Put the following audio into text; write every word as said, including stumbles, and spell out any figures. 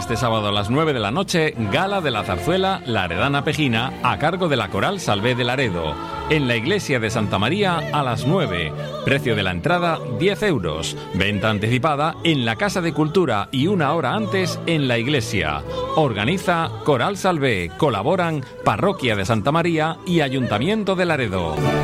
este sábado a las nueve de la noche, Gala de la Zarzuela La Heredana Pejina, a cargo de la Coral Salvé de Laredo. En la iglesia de Santa María a las nueve. Precio de la entrada diez euros. Venta anticipada en la Casa de Cultura y una hora antes en la iglesia. Organiza Coral Salvé. Colaboran Parroquia de Santa María y Ayuntamiento de Laredo.